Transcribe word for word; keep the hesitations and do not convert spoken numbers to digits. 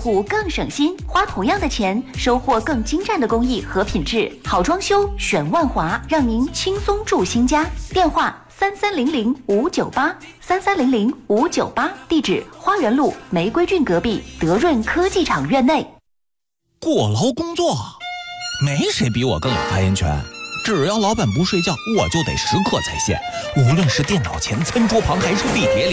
户更省心，花同样的钱收获更精湛的工艺和品质。好装修选万华，让您轻松住新家。电话三三零零五九八三三零零五九八，地址花园路玫瑰郡隔壁德润科技厂院内。 过劳工作，没谁比我更有发言权。只要老板不睡觉，我就得时刻在线，无论是电脑前、餐桌旁还是地铁里。